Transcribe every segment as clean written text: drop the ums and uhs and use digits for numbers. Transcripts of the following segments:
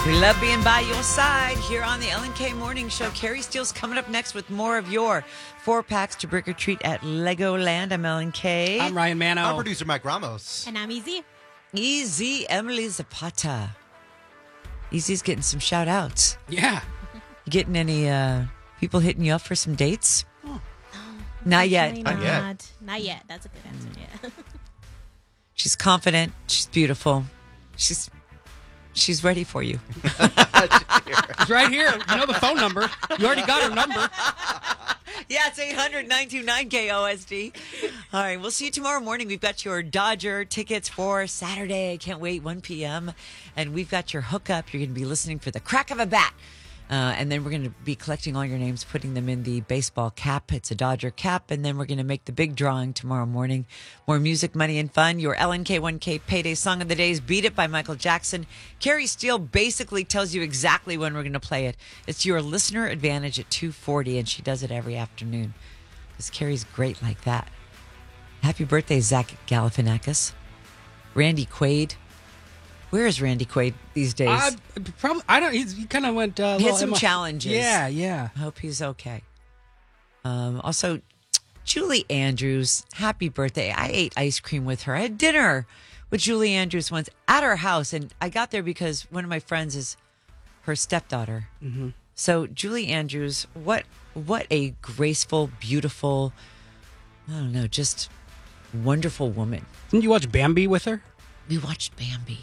We love being by your side here on the Ellen K Morning Show. Carrie Steele's coming up next with more of your 4-packs to brick or treat at Legoland. I'm Ellen K. I'm Ryan Mano. I'm producer Mike Ramos. And I'm Easy. Easy Emily Zapata. Easy's getting some shout outs. Yeah. You getting any people hitting you up for some dates? Oh. Not yet. Not yet. Not yet. That's a good answer. Yeah. She's confident. She's beautiful. She's ready for you. It's right here. You know the phone number. You already got her number. Yeah, it's 800-929-KOSD. All right, we'll see you tomorrow morning. We've got your Dodger tickets for Saturday. I can't wait, 1 p.m. And we've got your hookup. You're going to be listening for the crack of a bat. And then we're going to be collecting all your names, putting them in the baseball cap. It's a Dodger cap. And then we're going to make the big drawing tomorrow morning. More music, money, and fun. Your LNK1K Payday Song of the Day is Beat It by Michael Jackson. Carrie Steele basically tells you exactly when we're going to play it. It's your listener advantage at 2:40, and she does it every afternoon. Because Carrie's great like that. Happy birthday, Zach Galifianakis. Randy Quaid. Where is Randy Quaid these days? Probably. I don't. He kind of went. He had some challenges. Yeah. I hope he's okay. Also, Julie Andrews. Happy birthday! I ate ice cream with her. I had dinner with Julie Andrews once at her house, and I got there because one of my friends is her stepdaughter. Mm-hmm. So Julie Andrews, what a graceful, beautiful, I don't know, just wonderful woman. Didn't you watch Bambi with her? We watched Bambi.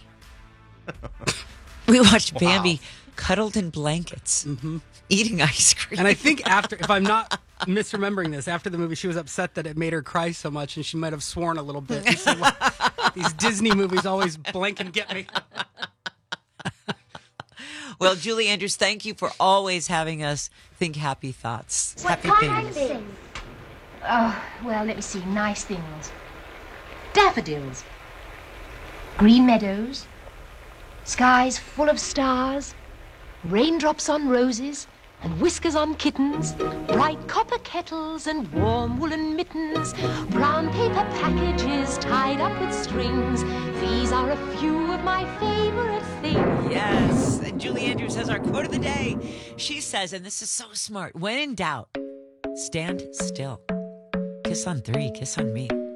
We watched Bambi cuddled in blankets, eating ice cream. And I think after, if I'm not misremembering this, after the movie, she was upset that it made her cry so much, and she might have sworn a little bit. She said, well, these Disney movies always blank and get me. Well, Julie Andrews, thank you for always having us think happy thoughts. Happy things. Oh, well, let me see. Nice things. Daffodils. Green meadows. Skies full of stars. Raindrops on roses. And whiskers on kittens. Bright copper kettles and warm woolen mittens. Brown paper packages tied up with strings. These are a few of my favorite things. Yes. And Julie Andrews has our quote of the day. She says, and this is so smart, when in doubt, stand still. Kiss on 3, kiss on me.